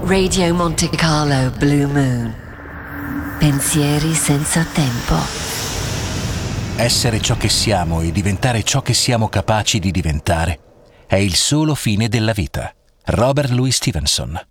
Radio Monte Carlo Blue Moon. Pensieri senza tempo. Essere ciò che siamo e diventare ciò che siamo capaci di diventare è il solo fine della vita. Robert Louis Stevenson.